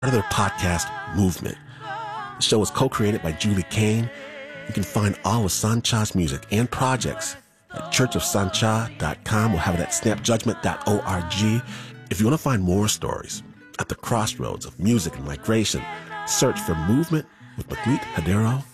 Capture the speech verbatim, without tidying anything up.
of their podcast, Movement. The show is co-created by Julie Kane. You can find all of Sancha's music and projects at church of sancha dot com. We'll have it at snap judgment dot org. If you want to find more stories at the crossroads of music and migration, search for Movement with Maklit Hadero